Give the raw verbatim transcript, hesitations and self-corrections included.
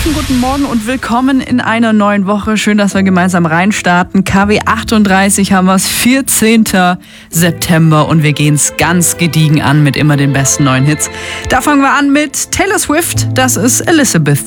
wunderschönen guten Morgen und willkommen in einer neuen Woche. Schön, dass wir gemeinsam reinstarten. K W achtunddreißig haben wir es, vierzehnten September und wir gehen es ganz gediegen an mit immer den besten neuen Hits. Da fangen wir an mit Taylor Swift, das ist Elizabeth.